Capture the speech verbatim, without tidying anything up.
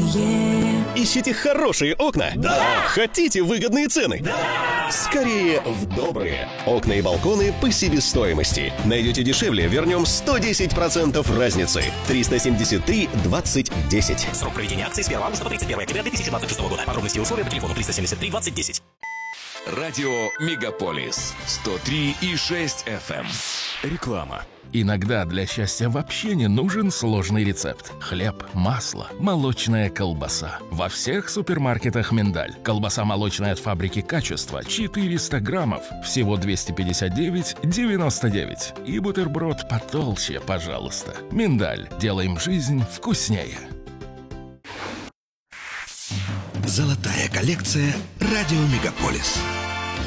Ищите хорошие окна? Да! Хотите выгодные цены? Да! Скорее в добрые. Окна и балконы по себестоимости. Найдете дешевле, вернем сто десять процентов разницы. триста семьдесят три двадцать десять. Срок проведения акции с первого августа по тридцать первое октября две тысячи двадцать шестого года. Подробности и условия по телефону триста семьдесят три двадцать десять. Радио Мегаполис сто три и шесть эф эм. Реклама. Иногда для счастья вообще не нужен сложный рецепт. Хлеб, масло, молочная колбаса. Во всех супермаркетах «Миндаль». Колбаса молочная от фабрики «Качество» четыреста граммов. Всего двести пятьдесят девять девяносто девять. И бутерброд потолще, пожалуйста. «Миндаль». Делаем жизнь вкуснее. Золотая коллекция «Радио Мегаполис».